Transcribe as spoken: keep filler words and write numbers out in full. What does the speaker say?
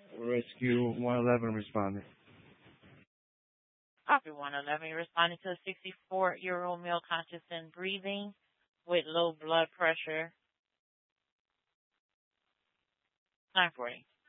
Rescue one eleven responding. Copy one eleven, responding to a sixty-four-year-old male conscious and breathing with low blood pressure. nine forty.